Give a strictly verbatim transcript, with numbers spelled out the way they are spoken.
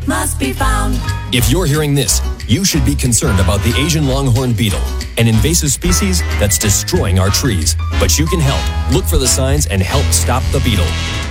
must be found. If you're hearing this, you should be concerned about the Asian longhorn beetle, an invasive species that's destroying our trees. But you can help. Look for the signs and help stop the beetle.